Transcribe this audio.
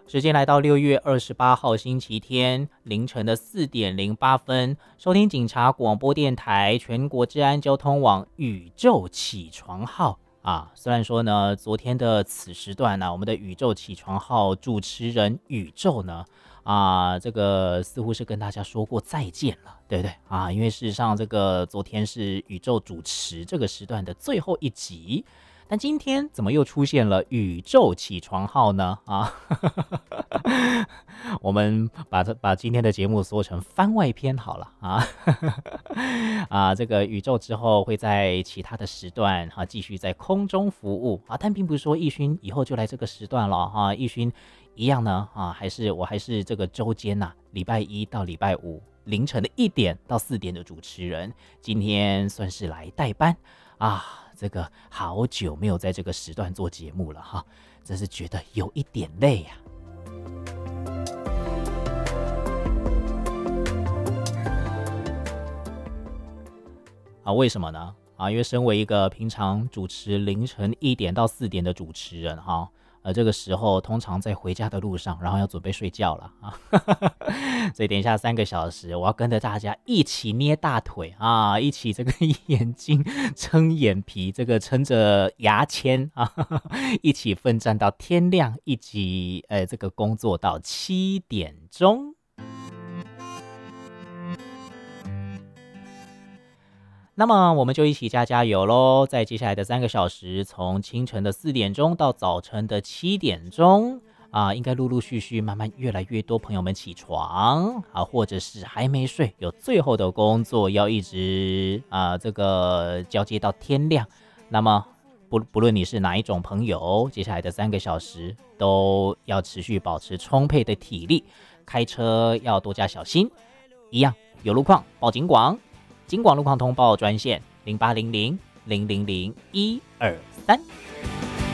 时间来到6月28号星期天凌晨的4点08分，收听警察广播电台全国治安交通网宇宙起床号啊。虽然说呢，昨天的此时段呢，我们的宇宙起床号主持人宇宙呢，这个似乎是跟大家说过再见了，对不对啊？因为事实上，这个昨天是宇宙主持这个时段的最后一集。但今天怎么又出现了宇宙起床号呢？我们把今天的节目说成番外篇好了这个宇宙之后会在其他的时段继续在空中服务但并不是说奕勋以后就来这个时段了奕勋一样呢我还是这个周间礼拜一到礼拜五凌晨的1点到4点的主持人，今天算是来代班这个好久没有在这个时段做节目了真是觉得有一点累为什么呢？因为身为一个平常主持凌晨1点到4点的主持人这个时候通常在回家的路上，然后要准备睡觉了所以等一下3个小时，我要跟着大家一起捏大腿一起这个眼睛撑眼皮，这个撑着牙签一起奋战到天亮，一起这个工作到7点钟。那么我们就一起加油咯，在接下来的3个小时，从清晨的4点钟到早晨的7点钟应该陆陆续续慢慢越来越多朋友们起床或者是还没睡，有最后的工作要一直这个交接到天亮。那么不论你是哪一种朋友，接下来的3个小时都要持续保持充沛的体力，开车要多加小心。一样有路况报警广，警广路况通报专线0800000123。